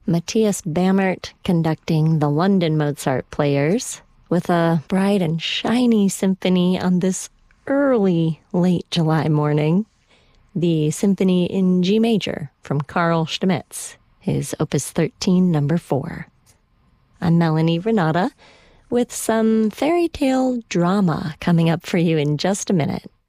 Matthias Bammert conducting the London Mozart Players with a bright and shiny symphony on this early, late July morning. The Symphony in G Major from Carl Stamitz, his Opus 13, number 4. I'm Melanie Renata with some fairy tale drama coming up for you in just a minute.